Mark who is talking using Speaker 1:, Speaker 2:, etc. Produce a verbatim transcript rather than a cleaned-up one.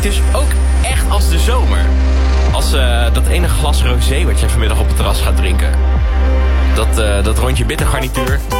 Speaker 1: Het is ook echt als de zomer. Als uh, dat ene glas rosé wat jij vanmiddag op het terras gaat drinken. Dat, uh, dat rondje bittergarnituur.